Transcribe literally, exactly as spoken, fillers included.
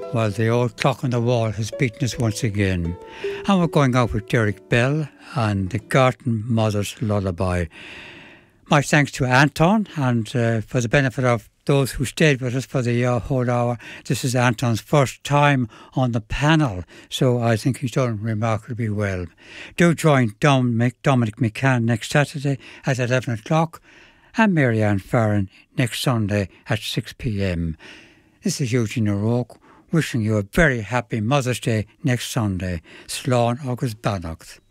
Well, the old clock on the wall has beaten us once again. And we're going out with Derek Bell and the Garden Mother's Lullaby. My thanks to Anton, and uh, for the benefit of those who stayed with us for the uh, whole hour, this is Anton's first time on the panel, so I think he's done remarkably well. Do join Dominic, Dominic McCann next Saturday at eleven o'clock and Marianne Farron next Sunday at six p.m. This is Eugene O'Rourke wishing you a very happy Mother's Day next Sunday. Slán agus Beannacht.